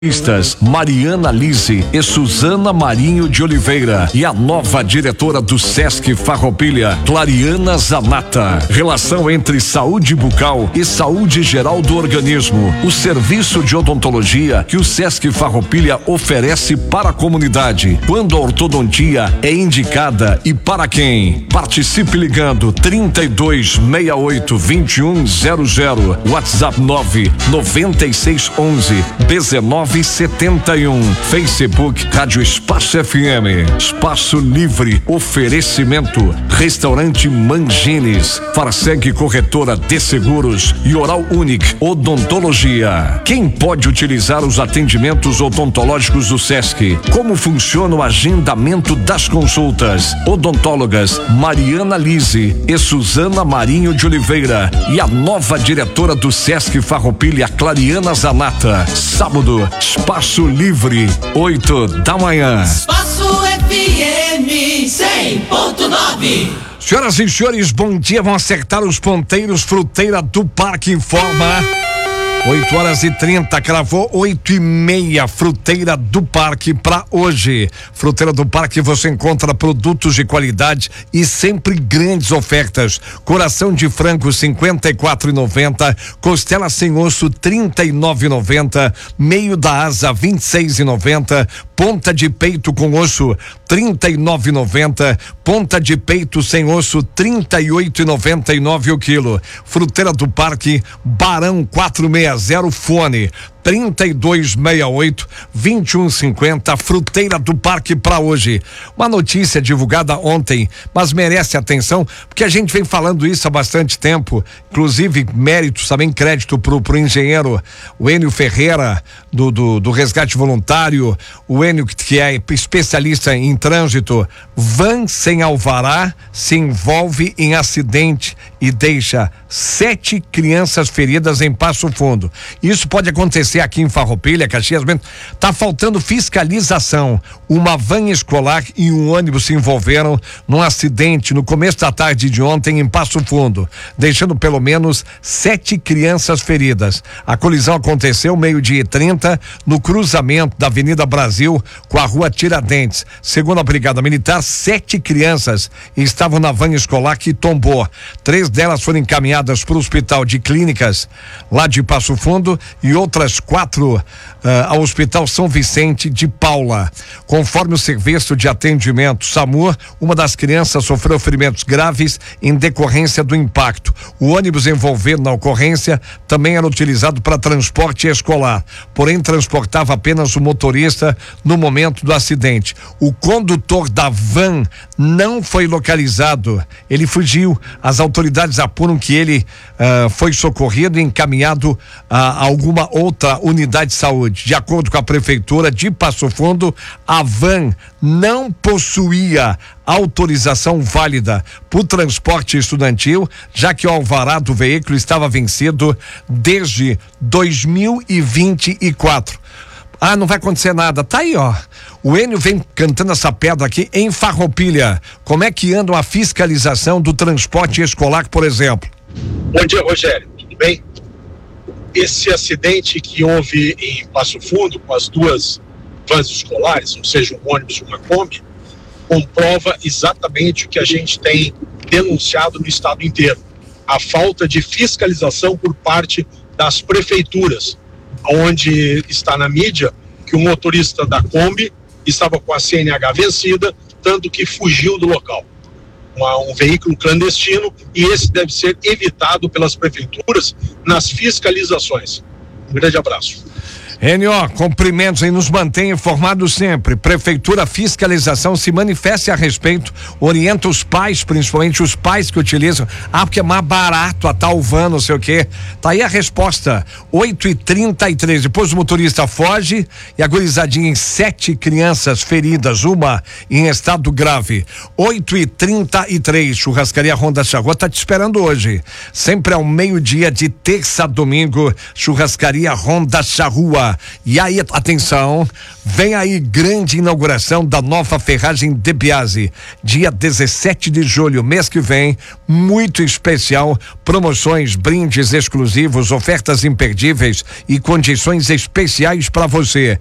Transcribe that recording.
Mariana Lise e Suzana Marinho de Oliveira e a nova diretora do Sesc Farroupilha, Clariana Zanata. Relação entre saúde bucal e saúde geral do organismo. O serviço de odontologia que o Sesc Farroupilha oferece para a comunidade. Quando a ortodontia é indicada e para quem? Participe ligando 3268-2100, WhatsApp 99611-1971, Facebook Rádio Espaço FM, Espaço Livre, oferecimento Restaurante Mangines, Farseg Corretora de Seguros e Oral Unique Odontologia. Quem pode utilizar os atendimentos odontológicos do Sesc? Como funciona o agendamento das consultas? Odontólogas Mariana Lise e Suzana Marinho de Oliveira e a nova diretora do Sesc Farroupilha, Clariana Zanata. Sábado, Espaço Livre, 8 da manhã. Espaço FM 100.9. Senhoras e senhores, bom dia. Vão acertar os ponteiros. Fruteira do Parque informa. 8h30, cravou 8h30, Fruteira do Parque para hoje. Fruteira do Parque você encontra produtos de qualidade e sempre grandes ofertas. Coração de frango 54,90, costela sem osso 39,90, meio da asa 26,90, ponta de peito com osso 39,90, ponta de peito sem osso 38,99 o quilo. Fruteira do Parque, Barão 460, fone 3268-2150, Fruteira do Parque para hoje. Uma notícia divulgada ontem, mas merece atenção, porque a gente vem falando isso há bastante tempo, inclusive méritos, também crédito pro engenheiro, o Enio Ferreira, do resgate voluntário, o Enio que é especialista em trânsito. Van sem alvará se envolve em acidente e deixa 7 crianças feridas em Passo Fundo. Isso pode acontecer aqui em Farroupilha, Caxias. Tá faltando fiscalização. Uma van escolar e um ônibus se envolveram num acidente no começo da tarde de ontem em Passo Fundo, deixando pelo menos 7 crianças feridas. A colisão aconteceu 12h30 no cruzamento da Avenida Brasil com a Rua Tiradentes. Segundo a Brigada Militar, 7 crianças estavam na van escolar que tombou. 3 delas foram encaminhadas para o Hospital de Clínicas lá de Passo Fundo e outras 4 ao Hospital São Vicente de Paula. Conforme o Serviço de Atendimento SAMU, uma das crianças sofreu ferimentos graves em decorrência do impacto. O ônibus envolvido na ocorrência também era utilizado para transporte escolar, porém transportava apenas o motorista no momento do acidente. O condutor da van não foi localizado, ele fugiu. As autoridades apuram que ele foi socorrido e encaminhado a alguma outra unidade de saúde. De acordo com a Prefeitura de Passo Fundo, a van não possuía autorização válida para o transporte estudantil, já que o alvará do veículo estava vencido desde 2024. Ah, não vai acontecer nada. Tá aí, ó. O Enio vem cantando essa pedra aqui em Farroupilha. Como é que anda a fiscalização do transporte escolar, por exemplo? Bom dia, Rogério. Tudo bem? Esse acidente que houve em Passo Fundo com as 2 vans escolares, ou seja, um ônibus e uma Kombi, comprova exatamente o que a gente tem denunciado no estado inteiro: a falta de fiscalização por parte das prefeituras, onde está na mídia que o motorista da Kombi estava com a CNH vencida, tanto que fugiu do local. Um veículo clandestino, e esse deve ser evitado pelas prefeituras nas fiscalizações. Um grande abraço. Enio, cumprimentos e nos mantém informados sempre. Prefeitura, fiscalização, se manifeste a respeito, orienta os pais, principalmente os pais que utilizam. Ah, porque é mais barato a tal van, não sei o quê. Tá aí a resposta. 8h33. Depois o motorista foge e a gurizadinha em 7 crianças feridas, uma em estado grave. 8h33. Churrascaria Ronda Charrua tá te esperando hoje. Sempre ao meio-dia de terça a domingo. Churrascaria Ronda Charrua. Opa, e aí, atenção, vem aí grande inauguração da nova ferragem De Biase, dia 17 de julho, mês que vem, muito especial, promoções, brindes exclusivos, ofertas imperdíveis e condições especiais para você.